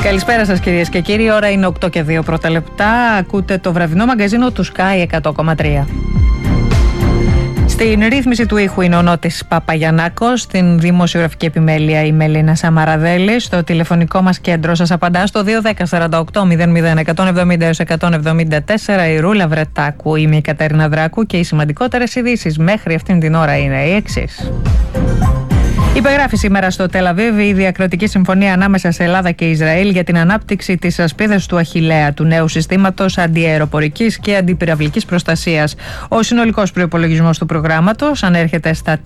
Καλησπέρα σας κυρίες και κύριοι, ώρα είναι 8 και 2 πρώτα λεπτά. Ακούτε το βραδινό μαγκαζίνο του Sky 100,3. Στην ρύθμιση του ήχου είναι ο Νότης Παπαγιαννάκος, στην δημοσιογραφική επιμέλεια η Μελίνα Σαμαραδέλη. Στο τηλεφωνικό μας κέντρο σας απαντά στο 210-48-00-170-174 η Ρούλα Βρετάκου. Είμαι η Κατερίνα Δράκου και οι σημαντικότερες ειδήσεις μέχρι αυτήν την ώρα είναι οι εξής. Υπεγράφει σήμερα στο Τελ Αβίβ η διακρατική συμφωνία ανάμεσα σε Ελλάδα και Ισραήλ για την ανάπτυξη της ασπίδας του Αχιλλέα, του νέου συστήματος αντιαεροπορικής και αντιπυραυλικής προστασίας. Ο συνολικός προϋπολογισμός του προγράμματος ανέρχεται στα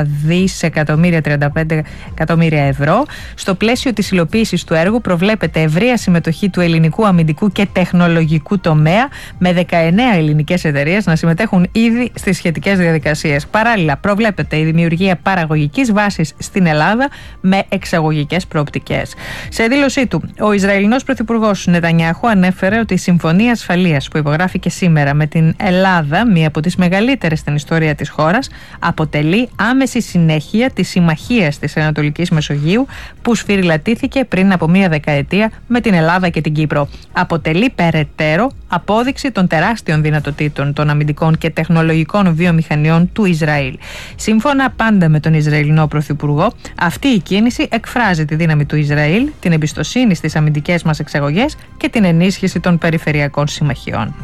3.035 ευρώ. Στο πλαίσιο της υλοποίησης του έργου προβλέπεται ευρεία συμμετοχή του ελληνικού αμυντικού και τεχνολογικού τομέα, με 19 ελληνικές εταιρείες να συμμετέχουν ήδη στις σχετικές διαδικασίες. Παράλληλα, προβλέπεται η δημιουργία παραγωγικής βάσης στην Ελλάδα με εξαγωγικές προοπτικές. Σε δήλωσή του, ο Ισραηλινός Πρωθυπουργός Νετανιάχου ανέφερε ότι η συμφωνία ασφαλείας που υπογράφηκε σήμερα με την Ελλάδα, μία από τις μεγαλύτερες στην ιστορία της χώρας, αποτελεί άμεση συνέχεια της συμμαχίας της Ανατολικής Μεσογείου που σφυριλατήθηκε πριν από μία δεκαετία με την Ελλάδα και την Κύπρο. Αποτελεί περαιτέρω απόδειξη των τεράστιων δυνατοτήτων των αμυντικών και τεχνολογικών βιομηχανιών του Ισραήλ. Σύμφωνα πάντα με τον Ισραηλινό Πρωθυπουργό, αυτή η κίνηση εκφράζει τη δύναμη του Ισραήλ, την εμπιστοσύνη στις αμυντικές μας εξαγωγές και την ενίσχυση των περιφερειακών συμμαχιών.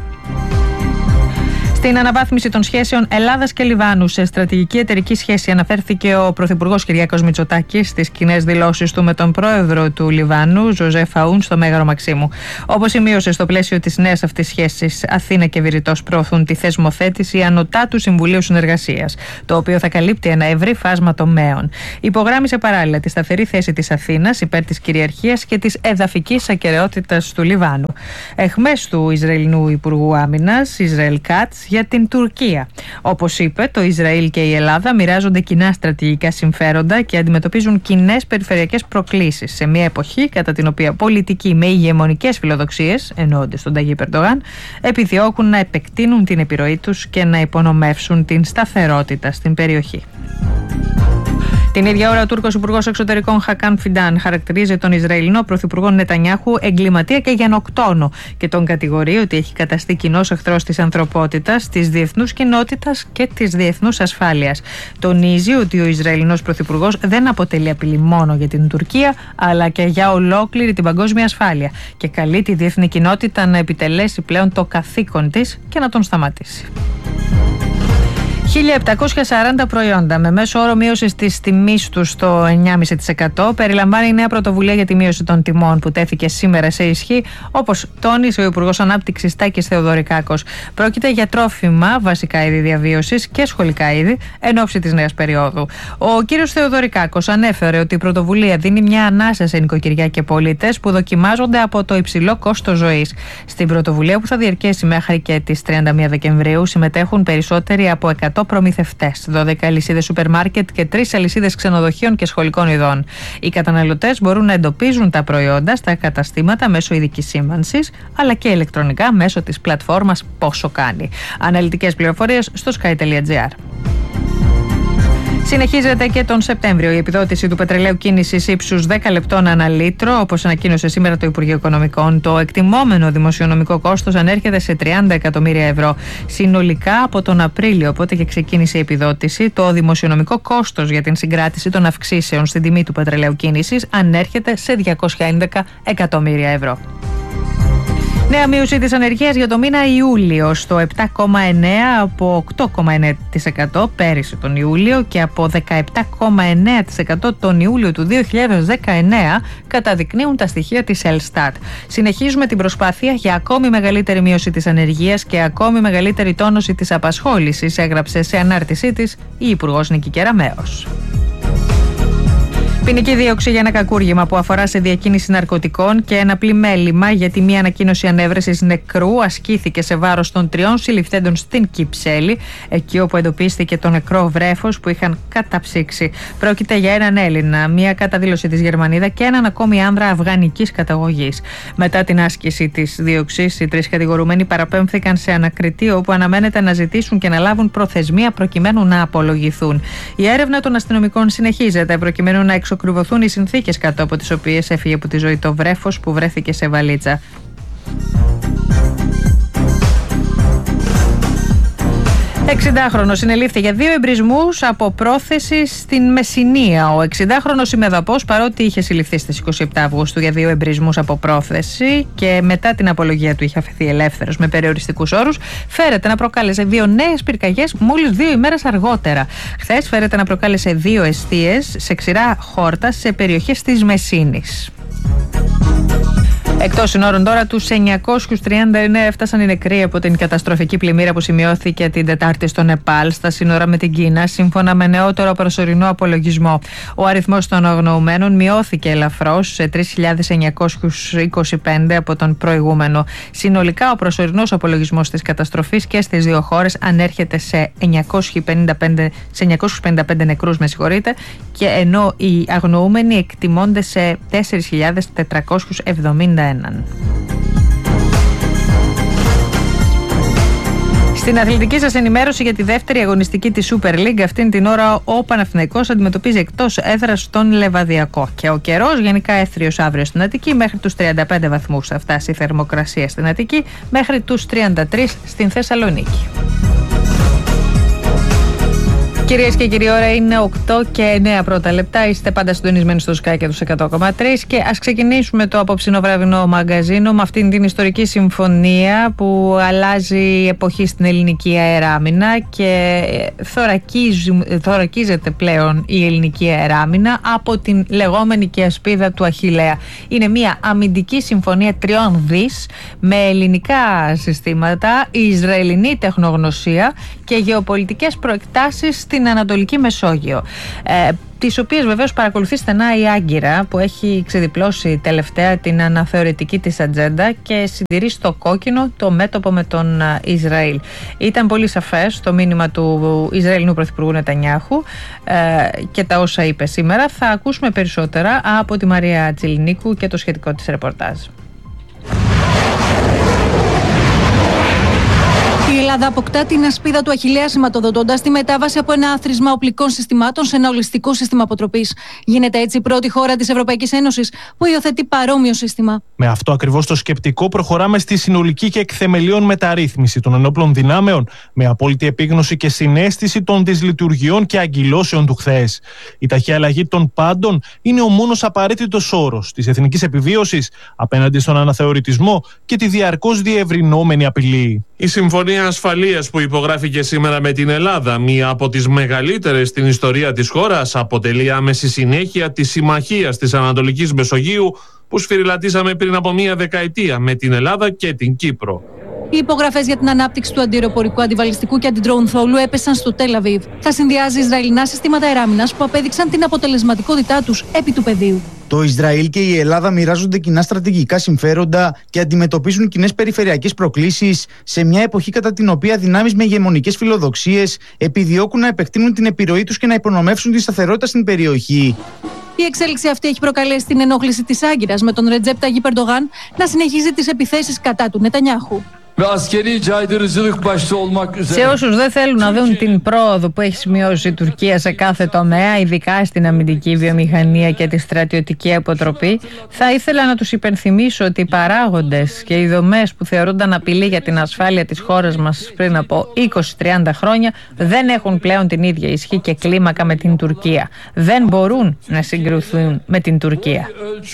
Στην αναβάθμιση των σχέσεων Ελλάδας και Λιβάνου σε στρατηγική εταιρική σχέση αναφέρθηκε ο Πρωθυπουργός Κυριάκος Μητσοτάκης στις κοινές δηλώσεις του με τον πρόεδρο του Λιβάνου, Ζωζέφ Αούν, στο Μέγαρο Μαξίμου. Όπως σημείωσε, στο πλαίσιο της νέας αυτής σχέσης, Αθήνα και Βηρητός προωθούν τη θεσμοθέτηση Ανωτάτου Συμβουλίου Συνεργασίας, το οποίο θα καλύπτει ένα ευρύ φάσμα τομέων. Υπογράμμισε παράλληλα τη σταθερή θέση της Αθήνας υπέρ της κυριαρχίας και της εδαφικής ακεραιότητας του Λιβάνου. Εχμές του Ισραηλινού Υπουργού Άμυνας, Ισραήλ Κάτς, για την Τουρκία. Όπως είπε, το Ισραήλ και η Ελλάδα μοιράζονται κοινά στρατηγικά συμφέροντα και αντιμετωπίζουν κοινές περιφερειακές προκλήσεις σε μια εποχή κατά την οποία πολιτικοί με ηγεμονικές φιλοδοξίες, εννοώνται στον Ταγίπ Ερντογάν, επιδιώκουν να επεκτείνουν την επιρροή τους και να υπονομεύσουν την σταθερότητα στην περιοχή. Την ίδια ώρα, ο Τούρκος Υπουργός Εξωτερικών Χακάν Φιντάν χαρακτηρίζει τον Ισραηλινό Πρωθυπουργό Νετανιάχου εγκληματία και γενοκτόνο και τον κατηγορεί ότι έχει καταστεί κοινός εχθρός της ανθρωπότητας, της διεθνούς κοινότητας και της διεθνούς ασφάλειας. Τονίζει ότι ο Ισραηλινός Πρωθυπουργός δεν αποτελεί απειλή μόνο για την Τουρκία, αλλά και για ολόκληρη την παγκόσμια ασφάλεια και καλεί τη διεθνή κοινότητα να επιτελέσει πλέον το καθήκον της και να τον σταματήσει. 1.740 προϊόντα με μέσο όρο μείωσης της τιμής του στο 9,5% περιλαμβάνει η νέα πρωτοβουλία για τη μείωση των τιμών που τέθηκε σήμερα σε ισχύ, όπως τόνισε ο Υπουργός Ανάπτυξης Τάκης Θεοδωρικάκος. Πρόκειται για τρόφιμα, βασικά είδη διαβίωσης και σχολικά είδη εν ώψη της νέας περίοδου. Ο κύριος Θεοδωρικάκος ανέφερε ότι η πρωτοβουλία δίνει μια ανάσα σε νοικοκυριά και πολίτες που δοκιμάζονται από το υψηλό κόστος ζωής. Στην πρωτοβουλία που θα διαρκέσει μέχρι και τις 31 Δεκεμβρίου συμμετέχουν περισσότεροι από 100 προμηθευτές, 12 αλυσίδες σούπερ μάρκετ και 3 αλυσίδες ξενοδοχείων και σχολικών ειδών. Οι καταναλωτές μπορούν να εντοπίζουν τα προϊόντα στα καταστήματα μέσω ειδικής σήμανσης, αλλά και ηλεκτρονικά μέσω της πλατφόρμας Πόσο Κάνει. Αναλυτικές πληροφορίες στο sky.gr. Συνεχίζεται και τον Σεπτέμβριο η επιδότηση του πετρελαίου κίνησης ύψους 10 λεπτών ανά λίτρο, όπως ανακοίνωσε σήμερα το Υπουργείο Οικονομικών. Το εκτιμόμενο δημοσιονομικό κόστος ανέρχεται σε 30 εκατομμύρια ευρώ. Συνολικά από τον Απρίλιο, οπότε και ξεκίνησε η επιδότηση, το δημοσιονομικό κόστος για την συγκράτηση των αυξήσεων στην τιμή του πετρελαίου κίνησης ανέρχεται σε 211 εκατομμύρια ευρώ. Νέα μείωση της ανεργίας για το μήνα Ιούλιο στο 7,9% από 8,9% πέρυσι τον Ιούλιο και από 17,9% τον Ιούλιο του 2019 καταδεικνύουν τα στοιχεία της Ελστάτ. Συνεχίζουμε την προσπάθεια για ακόμη μεγαλύτερη μείωση της ανεργίας και ακόμη μεγαλύτερη τόνωση της απασχόλησης, έγραψε σε ανάρτησή της η Υπουργός Νίκη Κεραμέως. Ποινική δίωξη για ένα κακούργημα που αφορά σε διακίνηση ναρκωτικών και ένα πλημέλημα γιατί μια ανακοίνωση ανέβρεσης νεκρού ασκήθηκε σε βάρος των 3 συλληφθέντων στην Κυψέλη, εκεί όπου εντοπίστηκε το νεκρό βρέφος που είχαν καταψύξει. Πρόκειται για έναν Έλληνα, μια καταδήλωση της Γερμανίδα και έναν ακόμη άνδρα αφγανικής καταγωγής. Μετά την άσκηση της δίωξης, οι 3 κατηγορουμένοι παραπέμφθηκαν σε ανακριτή όπου αναμένεται να ζητήσουν και να λάβουν προθεσμία προκειμένου να απολογηθούν. Η έρευνα των αστυνομικών συνεχίζεται προκειμένου να εξοπλιστούν εξακριβωθούν οι συνθήκες κάτω από τις οποίες έφυγε από τη ζωή το βρέφος που βρέθηκε σε βαλίτσα. 60χρονος συνελήφθη για 2 εμπρισμούς από πρόθεση στην Μεσσηνία. Ο 60χρονος ημεδαπός, παρότι είχε συλληφθεί στις 27 Αυγούστου για 2 εμπρισμούς από πρόθεση και μετά την απολογία του είχε αφαιθεί ελεύθερος με περιοριστικούς όρους, φέρεται να προκάλεσε 2 νέες πυρκαγιές μόλις 2 ημέρες αργότερα. Χθες φέρεται να προκάλεσε 2 εστίες σε ξηρά χόρτα σε περιοχές της Μεσσήνης. Εκτός συνόρων τώρα, τους 939 έφτασαν οι νεκροί από την καταστροφική πλημμύρα που σημειώθηκε την Τετάρτη στο Νεπάλ, στα σύνορα με την Κίνα, σύμφωνα με νεότερο προσωρινό απολογισμό. Ο αριθμός των αγνοωμένων μειώθηκε ελαφρώς σε 3.925 από τον προηγούμενο. Συνολικά, ο προσωρινός απολογισμός της καταστροφής και στις 2 χώρες ανέρχεται σε 955 νεκρούς, και ενώ οι αγνοούμενοι εκτιμώνται σε 4.471. Στην αθλητική σας ενημέρωση για τη δεύτερη αγωνιστική της Super League, αυτήν την ώρα ο Παναθηναϊκός αντιμετωπίζει εκτός έδρας τον Λεβαδιακό. Και ο καιρός γενικά έθριος αύριο στην Αττική, μέχρι τους 35 βαθμούς θα φτάσει η θερμοκρασία στην Αττική, μέχρι τους 33 στην Θεσσαλονίκη. Κυρίες και κύριοι, ώρα είναι 8 και 9 πρώτα λεπτά. Είστε πάντα συντονισμένοι στο Sky και τους 100,3 και ας ξεκινήσουμε το απόψινο βραδινό μαγκαζίνο με αυτήν την ιστορική συμφωνία που αλλάζει εποχή στην ελληνική αεράμινα και θωρακίζεται πλέον η ελληνική αεράμινα από την λεγόμενη και ασπίδα του Αχιλλέα. Είναι μια αμυντική συμφωνία 3 δις με ελληνικά συστήματα, ισραηλινή τεχνογνωσία και γεωπολιτικές προεκτάσεις στην Ανατολική Μεσόγειο, τις οποίες βεβαίως παρακολουθεί στενά η Άγκυρα, που έχει ξεδιπλώσει τελευταία την αναθεωρητική της ατζέντα και συντηρεί στο κόκκινο το μέτωπο με τον Ισραήλ. Ήταν πολύ σαφές το μήνυμα του Ισραηλινού Πρωθυπουργού Νετανιάχου και τα όσα είπε σήμερα. Θα ακούσουμε περισσότερα από τη Μαρία Τσιλινίκου και το σχετικό της ρεπορτάζ. Η Ελλάδα αποκτά την ασπίδα του Αχιλλέα, σηματοδοτώντας τη μετάβαση από ένα άθροισμα οπλικών συστημάτων σε ένα ολιστικό σύστημα αποτροπής. Γίνεται έτσι η πρώτη χώρα της Ευρωπαϊκής Ένωσης που υιοθετεί παρόμοιο σύστημα. Με αυτό ακριβώς το σκεπτικό, προχωράμε στη συνολική και εκθεμελίων μεταρρύθμιση των ενόπλων δυνάμεων, με απόλυτη επίγνωση και συναίσθηση των δυσλειτουργιών και αγκυλώσεων του χθες. Η ταχεία αλλαγή των πάντων είναι ο μόνος απαραίτητος όρος της εθνικής επιβίωσης απέναντι στον αναθεωρητισμό και τη διαρκώς διευρυνόμενη απειλή. Η Συμφωνία Ασφαλείας που υπογράφηκε σήμερα με την Ελλάδα, μία από τις μεγαλύτερες στην ιστορία της χώρας, αποτελεί άμεση συνέχεια της συμμαχίας της Ανατολικής Μεσογείου που σφυριλατήσαμε πριν από μία δεκαετία με την Ελλάδα και την Κύπρο. Οι υπογραφές για την ανάπτυξη του αντιαεροπορικού, αντιδρόουν και αντιντρόουν θόλου έπεσαν στο Τελ Αβίβ. Θα συνδυάζει ισραηλινά συστήματα αεράμινας που απέδειξαν την αποτελεσματικότητά τους επί του πεδίου. Το Ισραήλ και η Ελλάδα μοιράζονται κοινά στρατηγικά συμφέροντα και αντιμετωπίζουν κοινές περιφερειακές προκλήσεις σε μια εποχή κατά την οποία δυνάμεις με ηγεμονικές φιλοδοξίες επιδιώκουν να επεκτείνουν την επιρροή τους και να υπονομεύσουν τη σταθερότητα στην περιοχή. Η εξέλιξη αυτή έχει προκαλέσει την ενόχληση της Άγκυρας με τον Ρετζέπ Ταγιπ Ερντογάν να συνεχίζει τις επιθέσεις κατά του Νετανιάχου. Σε όσους δεν θέλουν να δουν την πρόοδο που έχει σημειώσει η Τουρκία σε κάθε τομέα, ειδικά στην αμυντική βιομηχανία και τη στρατιωτική αποτροπή, θα ήθελα να τους υπενθυμίσω ότι οι παράγοντες και οι δομές που θεωρούνταν απειλή για την ασφάλεια της χώρας μας πριν από 20-30 χρόνια δεν έχουν πλέον την ίδια ισχύ και κλίμακα με την Τουρκία. Δεν μπορούν να συγκριθούν με την Τουρκία.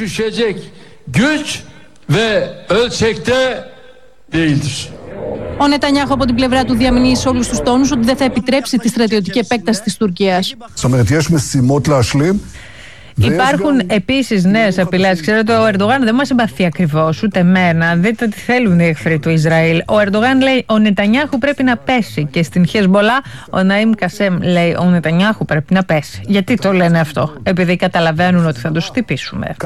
Ο Νετανιάχου από την πλευρά του διαμηνύει σε όλους τους τόνους ότι δεν θα επιτρέψει τη στρατιωτική επέκταση της Τουρκίας. Υπάρχουν επίσης νέες απειλές. Ξέρετε, ο Ερντογάν δεν μας συμπαθεί ακριβώς, ούτε εμένα. Δείτε τι θέλουν οι εχθροί του Ισραήλ. Ο Ερντογάν λέει ο Νετανιάχου πρέπει να πέσει. Και στην Χεσμολά ο Ναΐμ Κασέμ λέει ο Νετανιάχου πρέπει να πέσει. Γιατί το λένε αυτό? Επειδή καταλαβαίνουν ότι θα τους χτυπήσουμε.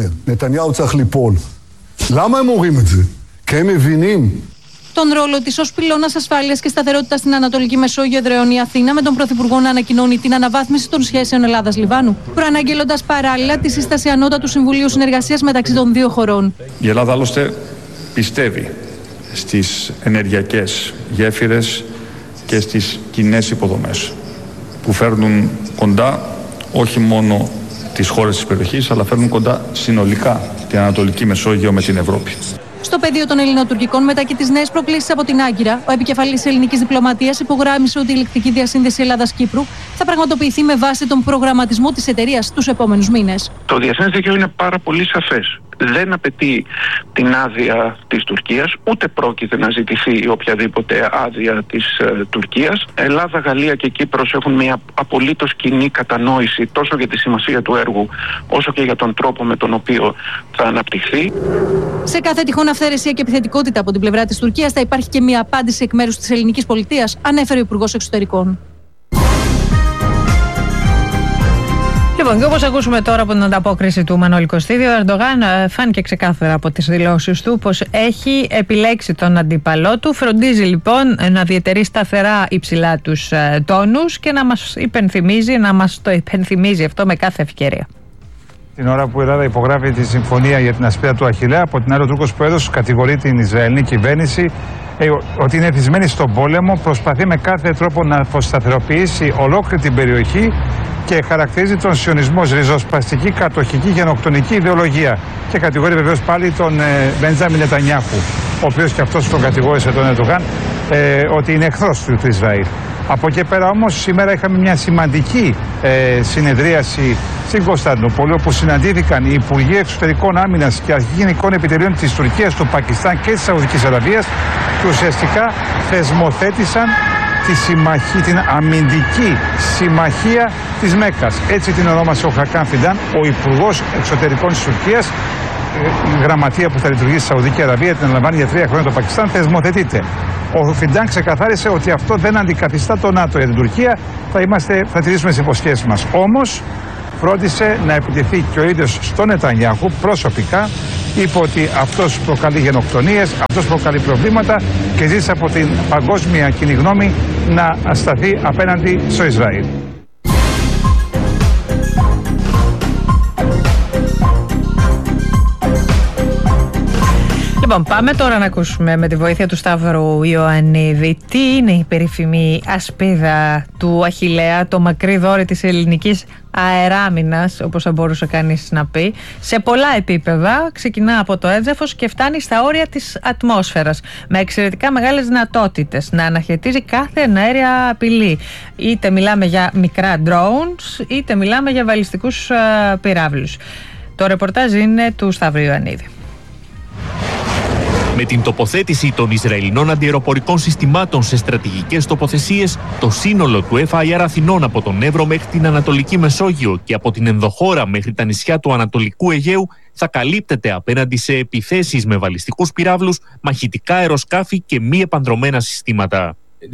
Τον ρόλο της ως πυλώνας ασφάλειας και σταθερότητας στην Ανατολική Μεσόγειο εδραιώνει η Αθήνα, με τον Πρωθυπουργό να ανακοινώνει την αναβάθμιση των σχέσεων Ελλάδας-Λιβάνου, προαναγγέλλοντας παράλληλα τη σύσταση Ανώτατου Συμβουλίου Συνεργασίας μεταξύ των δύο χωρών. Η Ελλάδα άλλωστε πιστεύει στις ενεργειακές γέφυρες και στις κοινές υποδομές που φέρνουν κοντά όχι μόνο τις χώρες της περιοχής, αλλά φέρνουν κοντά συνολικά την Ανατολική Μεσόγειο με την Ευρώπη. Στο πεδίο των ελληνοτουρκικών, μετά και τις νέες προκλήσεις από την Άγκυρα, ο επικεφαλής ελληνικής διπλωματίας υπογράμμισε ότι η ηλεκτρική διασύνδεση Ελλάδας-Κύπρου θα πραγματοποιηθεί με βάση τον προγραμματισμό της εταιρείας τους επόμενους μήνες. Το διεθνές δίκαιο είναι πάρα πολύ σαφές. Δεν απαιτεί την άδεια της Τουρκίας, ούτε πρόκειται να ζητηθεί οποιαδήποτε άδεια της Τουρκίας. Ελλάδα, Γαλλία και Κύπρος έχουν μια απολύτως κοινή κατανόηση τόσο για τη σημασία του έργου, όσο και για τον τρόπο με τον οποίο θα αναπτυχθεί. Σε κάθε τυχόν αυθαιρεσία και επιθετικότητα από την πλευρά της Τουρκίας θα υπάρχει και μια απάντηση εκ μέρους της ελληνικής πολιτείας, ανέφερε ο Υπουργός Εξωτερικών. Λοιπόν, και όπως ακούσουμε τώρα από την ανταπόκριση του Μανώλη Κωστίδη, ο Ερντογάν φάνηκε ξεκάθαρα από τις δηλώσεις του πως έχει επιλέξει τον αντίπαλό του. Φροντίζει λοιπόν να διατηρεί σταθερά υψηλά τους τόνους και να μας το υπενθυμίζει αυτό με κάθε ευκαιρία. Την ώρα που η Ελλάδα υπογράφει τη συμφωνία για την ασπίδα του Αχιλλέα, από την άλλη ο Τούρκος Πρόεδρος κατηγορεί την Ισραηλινή κυβέρνηση ότι είναι εθισμένη στον πόλεμο, προσπαθεί με κάθε τρόπο να αποσταθεροποιήσει ολόκληρη την περιοχή και χαρακτηρίζει τον σιωνισμό ως ριζοσπαστική, κατοχική, γενοκτονική ιδεολογία. Και κατηγορεί βεβαίως πάλι τον Μπεντζάμιν Νετανιάχου, ο οποίος και αυτός τον κατηγόρησε τον Ερντογάν ότι είναι εχθρός του Ισραήλ. Από εκεί πέρα όμως σήμερα είχαμε μια σημαντική συνεδρίαση στην Κωνσταντινούπολη, όπου συναντήθηκαν οι Υπουργοί Εξωτερικών Άμυνας και Αρχηγοί Γενικών Επιτελείων της Τουρκίας, του Πακιστάν και της Σαουδικής Αραβίας, και ουσιαστικά θεσμοθέτησαν την αμυντική συμμαχία της Μέκκας. Έτσι την ονόμασε ο Χακάν Φιντάν, ο Υπουργός Εξωτερικών της Τουρκίας. Η γραμματεία που θα λειτουργήσει στη Σαουδική Αραβία, την αναλαμβάνει για 3 χρόνια το Πακιστάν, θεσμοθετείται. Ο Φιντάν ξεκαθάρισε ότι αυτό δεν αντικαθιστά το ΝΑΤΟ για την Τουρκία, θα τηρήσουμε τις υποσχέσεις μας. Όμως φρόντισε να επιτεθεί και ο ίδιος στον Νετανιάχου προσωπικά. Είπε ότι αυτός προκαλεί γενοκτονίες, αυτός προκαλεί προβλήματα και ζήτησε από την παγκόσμια κοινή γνώμη να σταθεί απέναντι στο Ισραήλ. Λοιπόν, πάμε τώρα να ακούσουμε με τη βοήθεια του Σταύρου Ιωαννίδη τι είναι η περίφημη ασπίδα του Αχιλλέα, το μακρύ δόρυ της ελληνικής αεράμινας, όπως θα μπορούσε κανείς να πει, σε πολλά επίπεδα. Ξεκινά από το έδαφος και φτάνει στα όρια της ατμόσφαιρας, με εξαιρετικά μεγάλες δυνατότητες να αναχαιτίζει κάθε εναέρια απειλή. Είτε μιλάμε για μικρά drones, είτε μιλάμε για βαλιστικούς πυράβλους. Το ρεπορτάζ είναι του Σταύρου Ιωαννίδη. Με την τοποθέτηση των Ισραηλινών αντιαεροπορικών συστημάτων σε στρατηγικές τοποθεσίες, το σύνολο του FIR Αθηνών από τον Εύρο μέχρι την Ανατολική Μεσόγειο και από την ενδοχώρα μέχρι τα νησιά του Ανατολικού Αιγαίου θα καλύπτεται απέναντι σε επιθέσεις με βαλιστικούς πυράβλους, μαχητικά αεροσκάφη και μη επανδρωμένα συστήματα.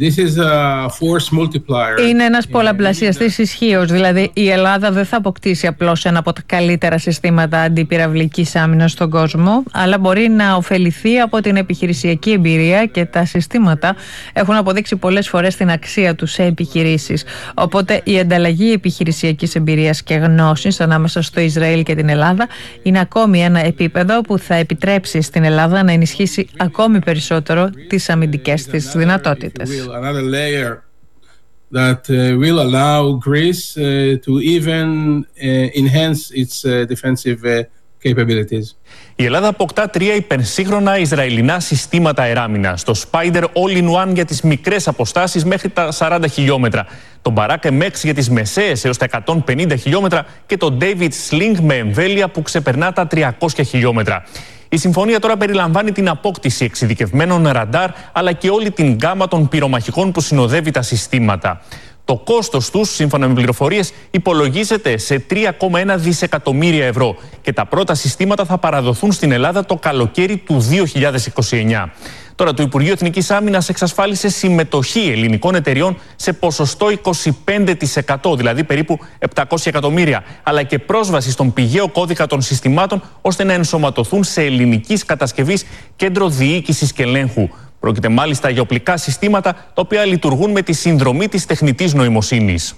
Είναι ένας πολλαπλασιαστής ισχύος, δηλαδή η Ελλάδα δεν θα αποκτήσει απλώς ένα από τα καλύτερα συστήματα αντιπυραυλικής άμυνας στον κόσμο, αλλά μπορεί να ωφεληθεί από την επιχειρησιακή εμπειρία και τα συστήματα έχουν αποδείξει πολλές φορές την αξία τους σε επιχειρήσεις. Οπότε η ανταλλαγή επιχειρησιακής εμπειρίας και γνώσης ανάμεσα στο Ισραήλ και την Ελλάδα είναι ακόμη ένα επίπεδο που θα επιτρέψει στην Ελλάδα να ενισχύσει ακόμη περισσότερο τις αμυντικές της δυνατότητες. Another layer that will allow Greece to even enhance its defensive capabilities. Η Ελλάδα αποκτά 3 υπερσύγχρονα Ισραηλινά συστήματα αεράμινας. Το Spider All-in-One για τις μικρές αποστάσεις μέχρι τα 40 χιλιόμετρα. Το Barak MX για τις μεσαίες έως τα 150 χιλιόμετρα και το David Sling με εμβέλεια που ξεπερνά τα 300 χιλιόμετρα. Η συμφωνία τώρα περιλαμβάνει την απόκτηση εξειδικευμένων ραντάρ αλλά και όλη την γκάμα των πυρομαχικών που συνοδεύει τα συστήματα. Το κόστος τους, σύμφωνα με πληροφορίες, υπολογίζεται σε 3,1 δισεκατομμύρια ευρώ και τα πρώτα συστήματα θα παραδοθούν στην Ελλάδα το καλοκαίρι του 2029. Τώρα, το Υπουργείο Εθνικής Άμυνας εξασφάλισε συμμετοχή ελληνικών εταιριών σε ποσοστό 25%, δηλαδή περίπου 700 εκατομμύρια, αλλά και πρόσβαση στον πηγαίο κώδικα των συστημάτων ώστε να ενσωματωθούν σε ελληνικής κατασκευής κέντρο διοίκησης και ελέγχου. Πρόκειται μάλιστα για οπλικά συστήματα τα οποία λειτουργούν με τη συνδρομή της τεχνητής νοημοσύνης.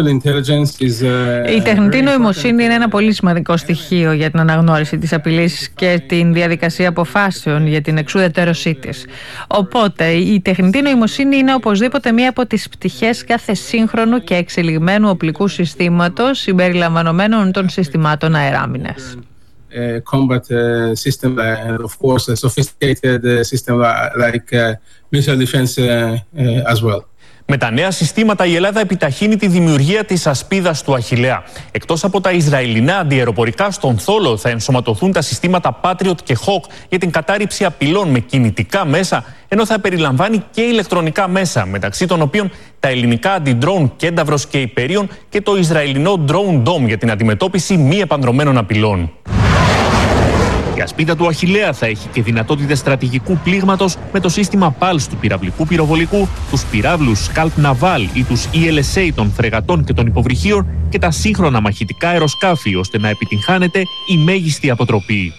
Η τεχνητή νοημοσύνη είναι ένα πολύ σημαντικό στοιχείο για την αναγνώριση της απειλής και την διαδικασία αποφάσεων για την εξουδετερώσή της. Οπότε η τεχνητή νοημοσύνη είναι οπωσδήποτε μία από τις πτυχές κάθε σύγχρονου και εξελιγμένου οπλικού συστήματος συμπεριλαμβανομένων των συστημάτων αεράμινας. Combat system and of course a sophisticated system like missile defense as well. Με τα νέα συστήματα η Ελλάδα επιταχύνει τη δημιουργία της ασπίδας του Αχιλλέα. Εκτός από τα Ισραηλινά αντιαεροπορικά, στον Θόλο θα ενσωματωθούν τα συστήματα Patriot και Hawk για την κατάρριψη απειλών με κινητικά μέσα, ενώ θα περιλαμβάνει και ηλεκτρονικά μέσα, μεταξύ των οποίων τα ελληνικά αντι-drone Κένταυρος και Υπερίων και το Ισραηλινό Drone Dome για την αντιμετώπιση μη επανδρομένων απειλών. Η ασπίδα του Αχιλλέα θα έχει και δυνατότητες στρατηγικού πλήγματος με το σύστημα PALS του πυραυλικού πυροβολικού, τους πυράβλους Scalp Naval ή τους ELSA των φρεγατών και των υποβρυχίων και τα σύγχρονα μαχητικά αεροσκάφη, ώστε να επιτυγχάνεται η μέγιστη αποτροπή.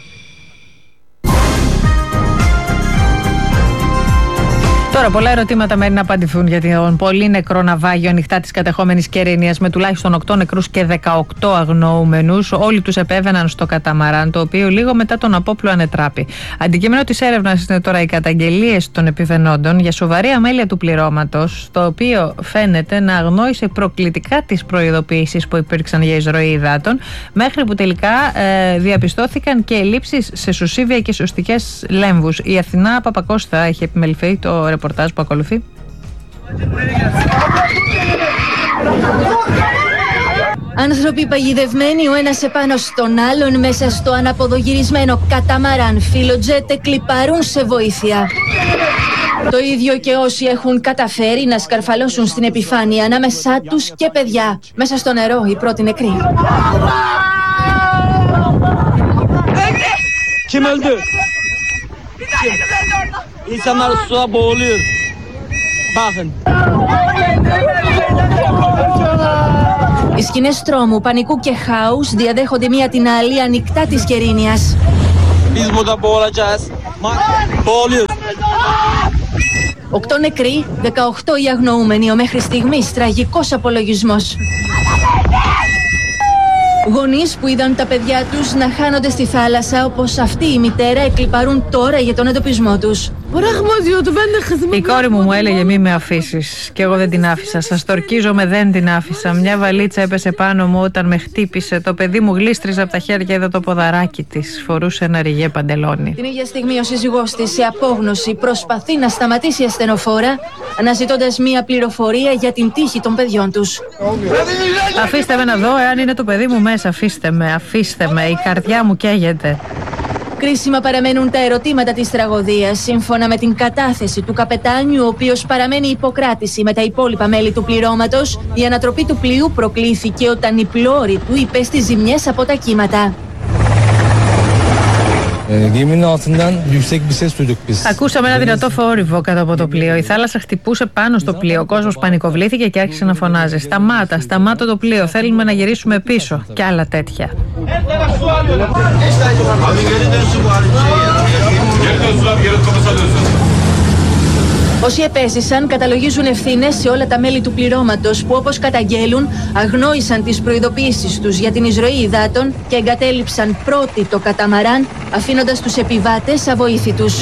Τώρα, πολλά ερωτήματα μένει να απαντηθούν για τον πολύ νεκρό ναυάγιο ανοιχτά της κατεχόμενης Κερίνιας με τουλάχιστον 8 νεκρούς και 18 αγνοούμενους. Όλοι τους επέβαιναν στο καταμαράν, το οποίο λίγο μετά τον απόπλου ανετράπη. Αντικείμενο της έρευνας είναι τώρα οι καταγγελίες των επιβαινόντων για σοβαρή αμέλεια του πληρώματος, το οποίο φαίνεται να αγνόησε προκλητικά τις προειδοποιήσεις που υπήρξαν για εισρωή υδάτων, μέχρι που τελικά διαπιστώθηκαν και ελλείψεις σε σωσίβια και σωστικές λέμβους. Η Αθηνά Παπακώστα έχει επιμεληθεί το ρεπορτάζ που ακολουθεί. Άνθρωποι παγιδευμένοι ο ένας επάνω στον άλλον μέσα στο αναποδογυρισμένο καταμαράν Φιλοτζέτ κλιπαρούν σε βοήθεια. Το ίδιο και όσοι έχουν καταφέρει να σκαρφαλώσουν στην επιφάνεια, ανάμεσά τους και παιδιά. Μέσα στο νερό οι πρώτοι νεκροί. Kim öldü? İnsanlar suya boğuluyor. Bakın. Οι σκηνές τρόμου, πανικού και χάους διαδέχονται μία την άλλη ανοιχτά της Κερίνιας. Biz burada boğulacağız. Boğuluyoruz. 8 νεκροί, 18 οι αγνοούμενοι, ο μέχρι στιγμής τραγικός απολογισμός. Γονείς που είδαν τα παιδιά τους να χάνονται στη θάλασσα, όπως αυτή η μητέρα, εκλιπαρούν τώρα για τον εντοπισμό τους. Η κόρη μου έλεγε μη με αφήσεις και εγώ δεν την άφησα. Σας τορκίζομαι, δεν την άφησα. Μια βαλίτσα έπεσε πάνω μου όταν με χτύπησε. Το παιδί μου γλίστριζε από τα χέρια, είδα το ποδαράκι της. Φορούσε ένα ριγέ παντελόνι. Την ίδια στιγμή ο σύζυγός της σε απόγνωση προσπαθεί να σταματήσει ασθενοφόρα, αναζητώντας μια πληροφορία για την τύχη των παιδιών τους. Αφήστε με να δω εάν είναι το παιδί μου μέσα. Αφήστε με. Η καρδιά μου καίγεται. Κρίσιμα παραμένουν τα ερωτήματα της τραγωδίας, σύμφωνα με την κατάθεση του καπετάνιου, ο οποίος παραμένει υποκράτηση με τα υπόλοιπα μέλη του πληρώματος. Η ανατροπή του πλοίου προκλήθηκε όταν η πλώρη του υπέστη ζημιές από τα κύματα. Ακούσαμε ένα δυνατό θόρυβο κάτω από το πλοίο. Η θάλασσα χτυπούσε πάνω στο πλοίο. Ο κόσμος πανικοβλήθηκε και άρχισε να φωνάζει: Σταμάτα το πλοίο. Θέλουμε να γυρίσουμε πίσω. Και άλλα τέτοια. Όσοι επέζησαν καταλογίζουν ευθύνες σε όλα τα μέλη του πληρώματος που, όπως καταγγέλουν, αγνόησαν τις προειδοποιήσεις τους για την εισρωή υδάτων και εγκατέλειψαν πρώτοι το καταμαράν, αφήνοντας τους επιβάτες αβοήθητους.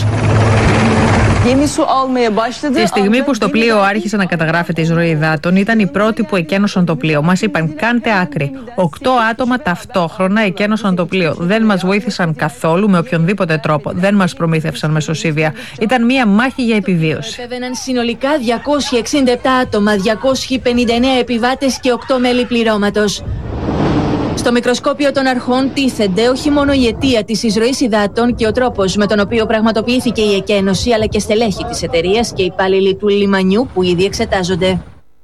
Τη στιγμή που στο πλοίο άρχισε να καταγράφεται η εισρωή υδάτων, ήταν οι πρώτοι που εκένωσαν το πλοίο. Μας είπαν: κάντε άκρη. 8 άτομα ταυτόχρονα εκένωσαν το πλοίο. Δεν μας βοήθησαν καθόλου με οποιονδήποτε τρόπο. Δεν μας προμήθευσαν με σωσίβια. Ήταν μία μάχη για επιβίωση. Επέβαιναν συνολικά 267 άτομα, 259 επιβάτες και 8 μέλη πληρώματος. Στο μικροσκόπιο των αρχών τίθενται όχι μόνο η αιτία της εισρωής υδάτων και ο τρόπος με τον οποίο πραγματοποιήθηκε η εκένωση, αλλά και στελέχη της εταιρείας και υπάλληλοι του λιμανιού που ήδη εξετάζονται.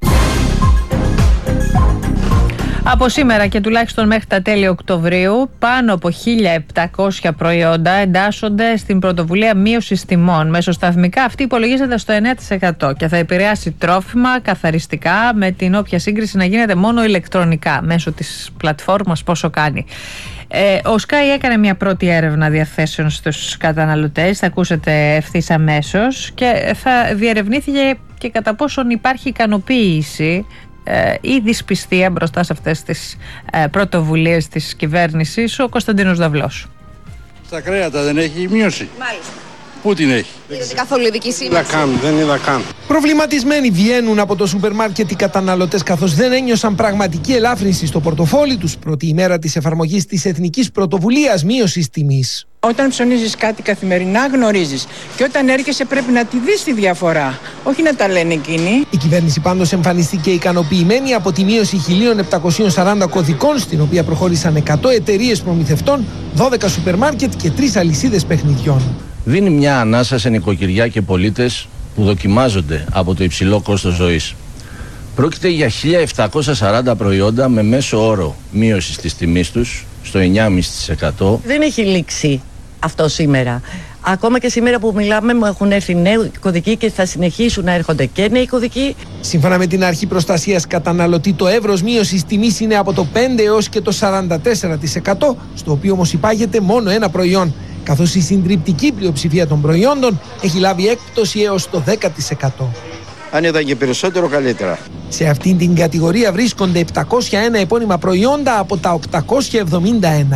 Από σήμερα και τουλάχιστον μέχρι τα τέλη Οκτωβρίου, πάνω από 1.700 προϊόντα εντάσσονται στην πρωτοβουλία μείωσης τιμών. Μεσοσταθμικά αυτή υπολογίζεται στο 9% και θα επηρεάσει τρόφιμα, καθαριστικά, με την όποια σύγκριση να γίνεται μόνο ηλεκτρονικά, μέσω της πλατφόρμας Πόσο Κάνει. Ο Sky έκανε μια πρώτη έρευνα διαθέσεων στους καταναλωτές, θα ακούσετε ευθύς αμέσως, και θα διερευνήθηκε και κατά πόσον υπάρχει ικανοποίηση ή δυσπιστία μπροστά σε αυτές τις πρωτοβουλίες της κυβέρνησης. Ο Κωνσταντίνος Δαυλός. Στα κρέατα δεν έχει μείωση. Μάλιστα. Πού την έχει? Είδατε καθόλου ειδική σήμανση? Δεν είδα καν. Προβληματισμένοι βγαίνουν από το σούπερ μάρκετ οι καταναλωτές, καθώς δεν ένιωσαν πραγματική ελάφρυνση στο πορτοφόλι τους πρώτη ημέρα της εφαρμογής της Εθνικής Πρωτοβουλίας Μείωσης Τιμής. Όταν ψωνίζεις κάτι καθημερινά γνωρίζεις, και όταν έρχεσαι πρέπει να τη δεις τη διαφορά, όχι να τα λένε εκείνοι. Η κυβέρνηση πάντως εμφανίστηκε ικανοποιημένη από τη μείωση 1.740 κωδικών, στην οποία προχώρησαν 100 εταιρείες προμηθευτών, 12 σούπερ μάρκετ και 3 αλυσίδες παιχνιδιών. Δίνει μια ανάσα σε νοικοκυριά και πολίτες που δοκιμάζονται από το υψηλό κόστος ζωής. Πρόκειται για 1.740 προϊόντα με μέσο όρο μείωση της τιμής τους στο 9,5%. Δεν έχει λήξει αυτό σήμερα. Ακόμα και σήμερα που μιλάμε μου έχουν έρθει νέοι κωδικοί και θα συνεχίσουν να έρχονται και νέοι κωδικοί. Σύμφωνα με την Αρχή Προστασίας Καταναλωτή, το εύρος μείωσης τιμής είναι από το 5% έως και το 44%, στο οποίο όμως υπάγεται μόνο ένα προϊόν, καθώς η συντριπτική πλειοψηφία των προϊόντων έχει λάβει έκπτωση έως το 10%. Αν ήταν και περισσότερο, καλύτερα. Σε αυτήν την κατηγορία βρίσκονται 701 επώνυμα προϊόντα από τα 871,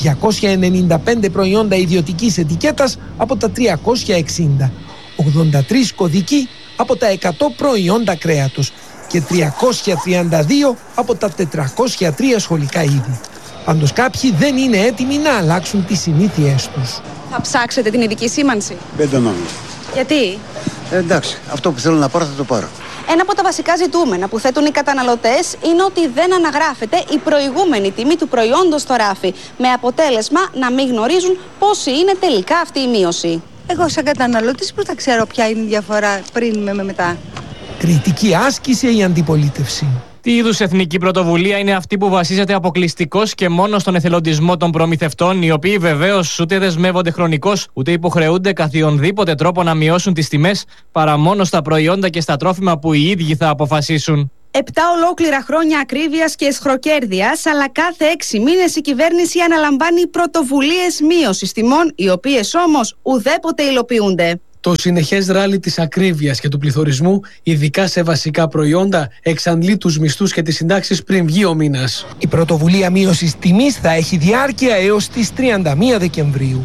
295 προϊόντα ιδιωτικής ετικέτας από τα 360, 83 κωδικοί από τα 100 προϊόντα κρέατος και 332 από τα 403 σχολικά είδη. Πάντως κάποιοι δεν είναι έτοιμοι να αλλάξουν τις συνήθειές τους. Θα ψάξετε την ειδική σήμανση? Δεν το νόμιζα. Γιατί? Εντάξει, αυτό που θέλω να πάρω θα το πάρω. Ένα από τα βασικά ζητούμενα που θέτουν οι καταναλωτές είναι ότι δεν αναγράφεται η προηγούμενη τιμή του προϊόντος στο ράφι, με αποτέλεσμα να μην γνωρίζουν πόση είναι τελικά αυτή η μείωση. Εγώ σαν καταναλώτης πώς θα ξέρω ποια είναι η διαφορά πριν με μετά? Κριτική άσκησε η αντιπολίτευση. Τι είδους εθνική πρωτοβουλία είναι αυτή που βασίζεται αποκλειστικώς και μόνο στον εθελοντισμό των προμηθευτών, οι οποίοι βεβαίως ούτε δεσμεύονται χρονικώς, ούτε υποχρεούνται καθιονδήποτε τρόπο να μειώσουν τις τιμές, παρά μόνο στα προϊόντα και στα τρόφιμα που οι ίδιοι θα αποφασίσουν? 7 ολόκληρα χρόνια ακρίβειας και αισχροκέρδειας, αλλά κάθε 6 μήνες η κυβέρνηση αναλαμβάνει πρωτοβουλίες μείωσης τιμών, οι οποίες όμως ουδέποτε υλοποιούνται. Το συνεχές ράλι της ακρίβειας και του πληθωρισμού, ειδικά σε βασικά προϊόντα, εξαντλεί τους μισθούς και τις συντάξεις πριν βγει ο μήνας. Η πρωτοβουλία μείωσης τιμής θα έχει διάρκεια έως τις 31 Δεκεμβρίου.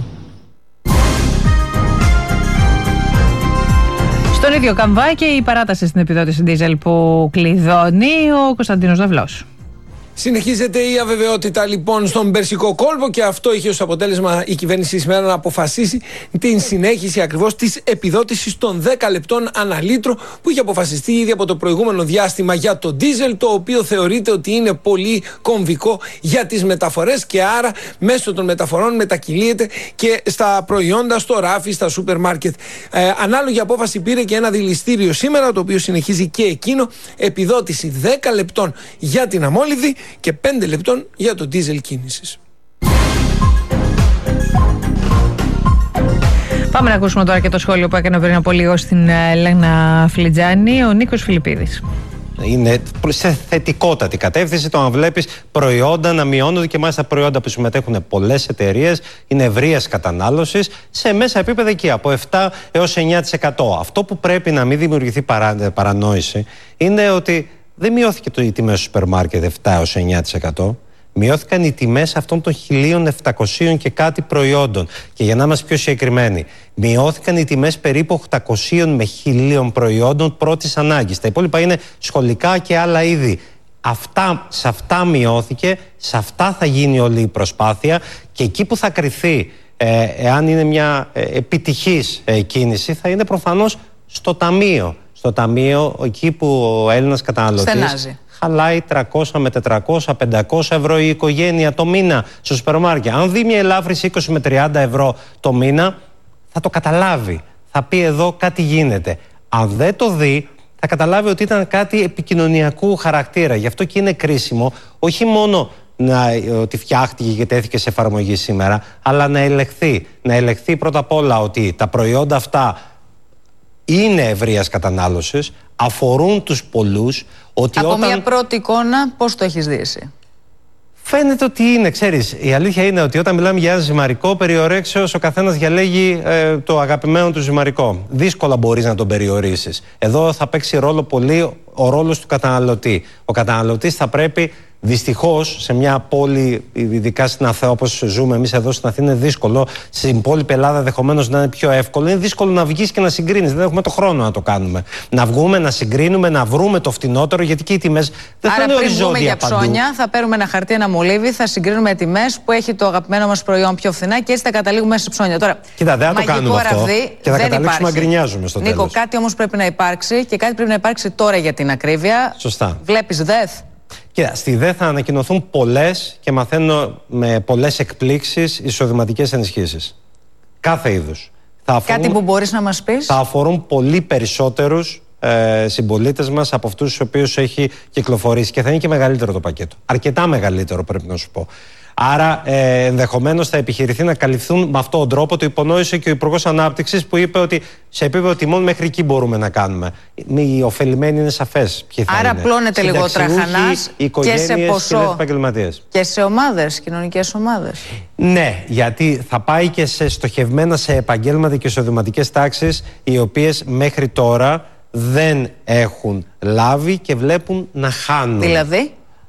Στον ίδιο καμβάκι η παράταση στην επιδότηση ντίζελ που κλειδώνει, ο Κωνσταντίνος Δαυλός. Συνεχίζεται η αβεβαιότητα λοιπόν στον Περσικό κόλπο και αυτό είχε ως αποτέλεσμα η κυβέρνηση σήμερα να αποφασίσει την συνέχιση ακριβώς της επιδότησης των 10 λεπτών ανά λίτρο που είχε αποφασιστεί ήδη από το προηγούμενο διάστημα για το ντίζελ, το οποίο θεωρείται ότι είναι πολύ κομβικό για τις μεταφορές και άρα μέσω των μεταφορών μετακυλίεται και στα προϊόντα, στο ράφι, στα σούπερ μάρκετ. Ανάλογη απόφαση πήρε και ένα δηληστήριο σήμερα, το οποίο συνεχίζει και εκείνο επιδότηση 10 λεπτών για την αμόλυδη και 5 λεπτών για το ντίζελ κίνησης. Πάμε να ακούσουμε τώρα και το σχόλιο που έκανε πριν από λίγο στην Ελένα Φλιτζάνη, ο Νίκος Φιλιππίδης. Είναι σε θετικότατη κατεύθυνση το να βλέπεις προϊόντα να μειώνονται και μάλιστα προϊόντα που συμμετέχουν πολλές εταιρείες, είναι ευρείας κατανάλωσης σε μέσα επίπεδα εκεί από 7 έως 9%. Αυτό που πρέπει να μην δημιουργηθεί παρανόηση είναι ότι δεν μειώθηκε η τιμή στο σούπερ μάρκετ 7 έως 9%. Μειώθηκαν οι τιμές αυτών των 1.700 και κάτι προϊόντων. Και για να είμαστε πιο συγκεκριμένοι, μειώθηκαν οι τιμές περίπου 800 με 1.000 προϊόντων πρώτης ανάγκης. Τα υπόλοιπα είναι σχολικά και άλλα είδη. Σε αυτά μειώθηκε, σε αυτά θα γίνει όλη η προσπάθεια και εκεί που θα κριθεί εάν είναι μια επιτυχής κίνηση θα είναι προφανώς στο ταμείο. Στο ταμείο, εκεί που ο Έλληνας καταναλωτής χαλάει 300 με 400, 500 ευρώ η οικογένεια το μήνα στο σούπερ μάρκετ. Αν δει μια ελάφρυνση 20 με 30 ευρώ το μήνα, θα το καταλάβει. Θα πει εδώ κάτι γίνεται. Αν δεν το δει, θα καταλάβει ότι ήταν κάτι επικοινωνιακού χαρακτήρα. Γι' αυτό και είναι κρίσιμο όχι μόνο ότι φτιάχτηκε και τέθηκε σε εφαρμογή σήμερα, αλλά να ελεγχθεί. Να ελεγχθεί πρώτα απ' όλα ότι τα προϊόντα αυτά είναι ευρείας κατανάλωσης, αφορούν τους πολλούς. Ότι από μια πρώτη εικόνα πώς το έχεις δει εσύ? Φαίνεται ότι είναι, ξέρεις, η αλήθεια είναι ότι όταν μιλάμε για ένα ζυμαρικό περιορέξεως, ο καθένας διαλέγει το αγαπημένο του ζυμαρικό. Δύσκολα μπορείς να τον περιορίσεις. Εδώ θα παίξει ρόλο πολύ ο ρόλος του καταναλωτή. Ο καταναλωτής θα πρέπει, δυστυχώς, σε μια πόλη, ειδικά στην Αθήνα, όπως ζούμε εμείς εδώ στην Αθήνα, είναι δύσκολο. Στην υπόλοιπη Ελλάδα ενδεχομένως να είναι πιο εύκολο. Είναι δύσκολο να βγεις και να συγκρίνεις. Δεν έχουμε το χρόνο να το κάνουμε. Να βγούμε, να συγκρίνουμε, να βρούμε το φτηνότερο, γιατί και οι τιμές δεν θα είναι οριζόντια παντού. Άρα, πριν βγούμε για ψώνια, θα παίρνουμε ένα χαρτί, ένα μολύβι, θα συγκρίνουμε τιμές που έχει το αγαπημένο μας προϊόν πιο φθηνά και έτσι θα καταλήγουμε σε ψώνια. Τώρα, κοίτα, δεν θα το κάνουμε αυτό. Και θα καταλήξουμε να γκρινιάζουμε στο τέλος. Νίκο, κάτι όμως πρέπει να υπάρξει και κάτι πρέπει να υπάρξει τώρα για την ακρίβεια. Σωστά. Βλέπεις ΔΕΘ. Κοίτα, στη ΔΕΘ θα ανακοινωθούν πολλές και μαθαίνω με πολλές εκπλήξεις εισοδηματικές ενισχύσεις. Κάθε είδους. Κάτι που μπορείς να μας πεις? Θα αφορούν πολύ περισσότερους συμπολίτες μας από αυτούς τους οποίους έχει κυκλοφορήσει και θα είναι και μεγαλύτερο το πακέτο. Αρκετά μεγαλύτερο, πρέπει να σου πω. Άρα, ενδεχομένως θα επιχειρηθεί να καλυφθούν με αυτόν τον τρόπο. Το υπονόησε και ο Υπουργός Ανάπτυξης που είπε ότι σε επίπεδο τιμών μέχρι εκεί μπορούμε να κάνουμε. Οι ωφελημένοι είναι σαφές ποιοι θα είναι. Άρα, πλώνεται λίγο τραχανάς και σε ποσό και σε ομάδες, κοινωνικές ομάδες. Ναι, γιατί θα πάει και στοχευμένα σε επαγγέλματα και εισοδηματικές τάξεις οι οποίες μέχρι τώρα δεν έχουν λάβει και βλέπουν να χάνουν. Δηλαδή?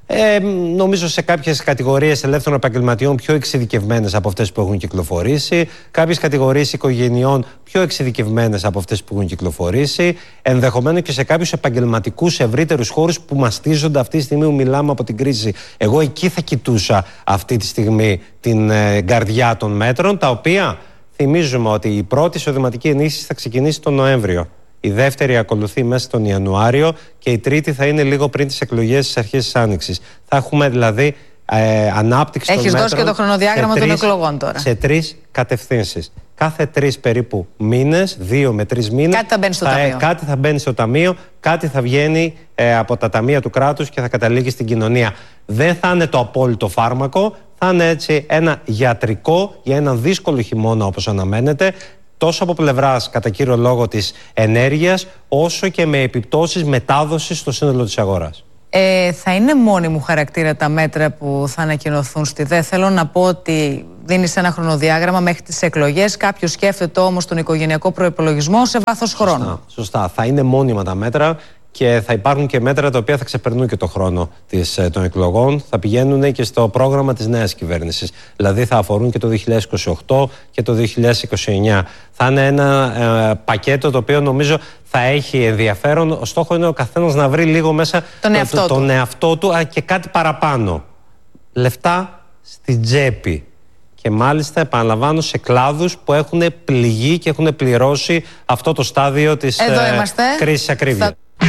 Νομίζω σε κάποιες κατηγορίες ελεύθερων επαγγελματιών πιο εξειδικευμένες από αυτές που έχουν κυκλοφορήσει, κάποιες κατηγορίες οικογενειών πιο εξειδικευμένες από αυτές που έχουν κυκλοφορήσει, ενδεχομένως και σε κάποιους επαγγελματικούς ευρύτερους χώρους που μαστίζονται αυτή τη στιγμή που μιλάμε από την κρίση. Εγώ εκεί θα κοιτούσα αυτή τη στιγμή την καρδιά των μέτρων, τα οποία θυμίζουμε ότι η πρώτη εισοδηματική ενίσχυση θα ξεκινήσει τον Νοέμβριο. Η δεύτερη ακολουθεί μέσα τον Ιανουάριο και η τρίτη θα είναι λίγο πριν τις εκλογές στις αρχές της Άνοιξης. Θα έχουμε δηλαδή ανάπτυξη των μέτρων. Έχεις δώσει και το χρονοδιάγραμμα των εκλογών τώρα. Σε 3 κατευθύνσεις. Κάθε 3 περίπου μήνες, 2 με 3 μήνες, κάτι θα μπαίνει στο ταμείο. Κάτι θα μπαίνει στο ταμείο, κάτι θα βγαίνει από τα ταμεία του κράτους και θα καταλήγει στην κοινωνία. Δεν θα είναι το απόλυτο φάρμακο, θα είναι έτσι ένα γιατρικό για έναν δύσκολο χειμώνα όπως αναμένεται, τόσο από πλευράς κατά κύριο λόγο της ενέργειας, όσο και με επιπτώσεις μετάδοσης στο σύνολο της αγοράς. Θα είναι μόνιμου χαρακτήρα τα μέτρα που θα ανακοινωθούν στη ΔΕ. Θέλω να πω ότι δίνεις ένα χρονοδιάγραμμα μέχρι τις εκλογές. Κάποιος σκέφτεται όμως τον οικογενειακό προϋπολογισμό σε βάθος χρόνου. Σωστά. Θα είναι μόνιμα τα μέτρα και θα υπάρχουν και μέτρα τα οποία θα ξεπερνούν και το χρόνο των εκλογών. Θα πηγαίνουν και στο πρόγραμμα της νέας κυβέρνησης. Δηλαδή θα αφορούν και το 2028 και το 2029. Θα είναι ένα πακέτο το οποίο νομίζω θα έχει ενδιαφέρον. Ο στόχο είναι ο καθένας να βρει λίγο μέσα τον εαυτό του και κάτι παραπάνω. Λεφτά στην τσέπη. Και μάλιστα, επαναλαμβάνω, σε κλάδους που έχουν πληγεί και έχουν πληρώσει αυτό το στάδιο της κρίσης ακρίβειας.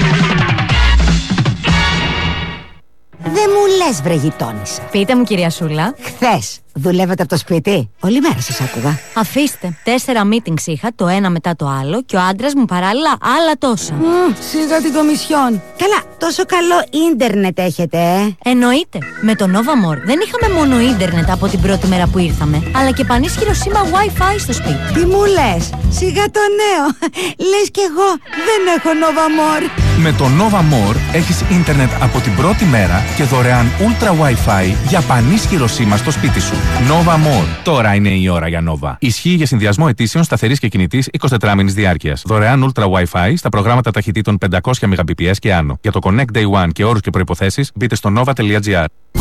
Δεν μου λες, βρε γειτόνισσα. Πείτε μου, κυρία Σούλα. Χθες δουλεύετε από το σπίτι? Όλη μέρα σας άκουγα. Αφήστε. 4 meetings είχα, το ένα μετά το άλλο, και ο άντρας μου παράλληλα άλλα τόσα. Σίγα την κομισιόν. Καλά, τόσο καλό ίντερνετ έχετε, Εννοείται. Με το Nova More δεν είχαμε μόνο ίντερνετ από την πρώτη μέρα που ήρθαμε, αλλά και πανίσχυρο σήμα Wi-Fi στο σπίτι. Τι μου λες? Σιγά το νέο. Λες κι εγώ δεν έχω Nova More. Με το Nova More έχεις ίντερνετ από την πρώτη μέρα και δωρεάν Ultra Wi-Fi για πανίσχυρο σήμα στο σπίτι σου. Nova More. Τώρα είναι η ώρα για Nova. Ισχύει για συνδυασμό αιτήσεων σταθερής και κινητής 24 μήνες διάρκειας. Δωρεάν Ultra Wi-Fi στα προγράμματα ταχυτήτων 500 Mbps και άνω. Για το Connect Day One και όρους και προϋποθέσεις μπείτε στο nova.gr.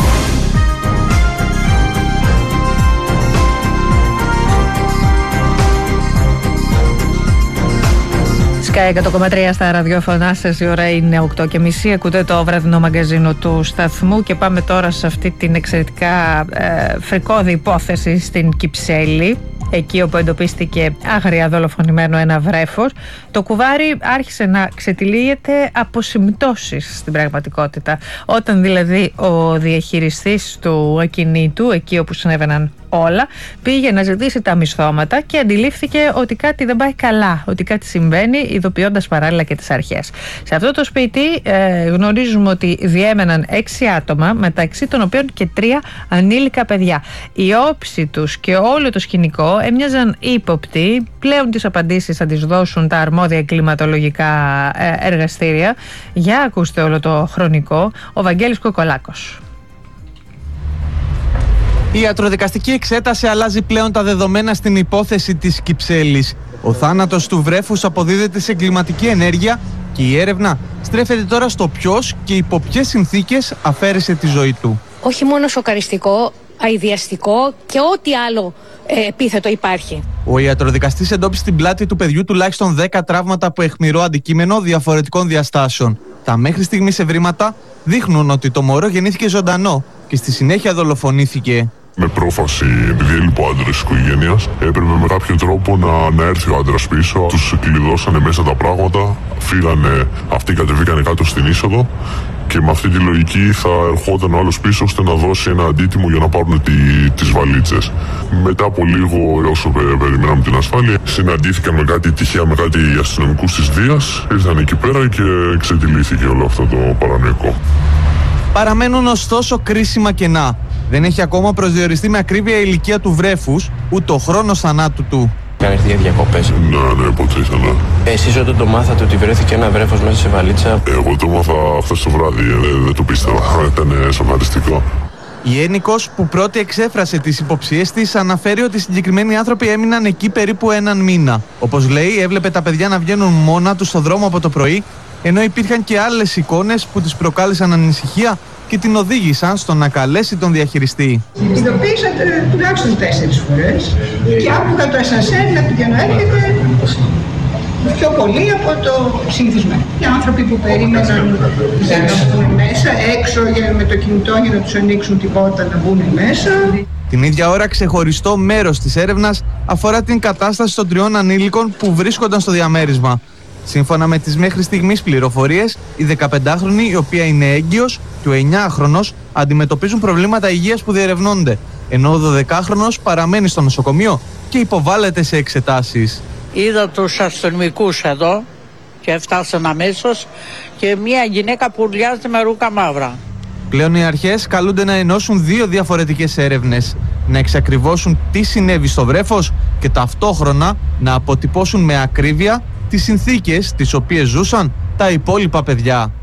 Sky 100,3 στα ραδιόφωνά σας. Η ώρα είναι 8:30. Ακούτε το βραδινό μαγκαζίνο του σταθμού και πάμε τώρα σε αυτή την εξαιρετικά φρικώδη υπόθεση στην Κυψέλη, εκεί όπου εντοπίστηκε άγρια δολοφονημένο ένα βρέφος. Το κουβάρι άρχισε να ξετυλίγεται από συμπτώσεις στην πραγματικότητα. Όταν δηλαδή ο διαχειριστής του ακινήτου, εκεί όπου συνέβαιναν όλα, πήγε να ζητήσει τα μισθώματα και αντιλήφθηκε ότι κάτι δεν πάει καλά, ότι κάτι συμβαίνει, ειδοποιώντας παράλληλα και τις αρχές. Σε αυτό το σπίτι γνωρίζουμε ότι διέμεναν 6 άτομα, μεταξύ των οποίων και 3 ανήλικα παιδιά. Η όψη τους και όλο το σκηνικό έμοιαζαν ύποπτοι. Πλέον τις απαντήσεις θα τις δώσουν τα αρμόδια εγκληματολογικά εργαστήρια. Για ακούστε όλο το χρονικό. Ο Βαγγέλης Κοκολάκος. Η ιατροδικαστική εξέταση αλλάζει πλέον τα δεδομένα στην υπόθεση της Κυψέλης. Ο θάνατος του βρέφους αποδίδεται σε εγκληματική ενέργεια και η έρευνα στρέφεται τώρα στο ποιος και υπό ποιες συνθήκες αφαίρεσε τη ζωή του. Όχι μόνο σοκαριστικό, αηδιαστικό και ό,τι άλλο επίθετο υπάρχει. Ο ιατροδικαστής εντόπισε στην πλάτη του παιδιού τουλάχιστον 10 τραύματα από αιχμηρό αντικείμενο διαφορετικών διαστάσεων. Τα μέχρι στιγμής ευρήματα δείχνουν ότι το μωρό γεννήθηκε ζωντανό και στη συνέχεια δολοφονήθηκε. Με πρόφαση, επειδή έλειπε ο άντρας της οικογένειας, έπρεπε με κάποιο τρόπο να έρθει ο άντρας πίσω. Τους κλειδώσανε μέσα τα πράγματα, φύγανε, αυτοί κατεβήκανε κάτω στην είσοδο και με αυτή τη λογική θα ερχόταν ο άλλος πίσω ώστε να δώσει ένα αντίτιμο για να πάρουν τις βαλίτσες. Μετά από λίγο, όσο περιμέναμε την ασφάλεια, συναντήθηκαν με κάτι τυχαία με κάτι αστυνομικούς της Δίας, ήρθαν εκεί πέρα και ξετυλίθηκε όλο αυτό το παρανοϊκό. Παραμένουν ωστόσο κρίσιμα κενά. Δεν έχει ακόμα προσδιοριστεί με ακρίβεια η ηλικία του βρέφους, ούτε ο χρόνος θανάτου του. Είχαν έρθει για διακοπές. Ναι, ποτέ ήθελα. Εσείς όταν το μάθατε ότι βρέθηκε ένα βρέφος μέσα σε βαλίτσα? Εγώ το μάθα χθες το βράδυ, δεν το πίστευα. Ήταν σοκαριστικό. Η ένικος που πρώτη εξέφρασε τις υποψίες της αναφέρει ότι οι συγκεκριμένοι άνθρωποι έμειναν εκεί περίπου έναν μήνα. Όπως λέει, έβλεπε τα παιδιά να βγαίνουν μόνα τους στο δρόμο από το πρωί, ενώ υπήρχαν και άλλες εικόνες που της προκάλεσαν ανησυχία και την οδήγησαν στο να καλέσει τον διαχειριστή. Ειδοποίησα τουλάχιστον 4 φορές και άκουγα το ασανσέρ να πηγαίνω έρχεται πιο πολύ από το συνηθισμένο. Οι άνθρωποι που περίμεναν για να μπουν μέσα, έξω με το κινητό για να τους ανοίξουν την πόρτα να μπουν μέσα. Την ίδια ώρα, ξεχωριστό μέρος της έρευνας αφορά την κατάσταση των 3 ανήλικων που βρίσκονταν στο διαμέρισμα. Σύμφωνα με τις μέχρι στιγμής πληροφορίες, η 15χρονη, η οποία είναι έγκυος, και ο 9χρονος αντιμετωπίζουν προβλήματα υγείας που διερευνώνται, ενώ ο 12χρονος παραμένει στο νοσοκομείο και υποβάλλεται σε εξετάσεις. Είδα τους αστυνομικούς εδώ και φτάσαν αμέσως και μια γυναίκα που ουρλιάζει με ρούχα μαύρα. Πλέον οι αρχές καλούνται να ενώσουν 2 διαφορετικές έρευνες, να εξακριβώσουν τι συνέβη στο βρέφος και ταυτόχρονα να αποτυπώσουν με ακρίβεια τις συνθήκες τις οποίες ζούσαν τα υπόλοιπα παιδιά.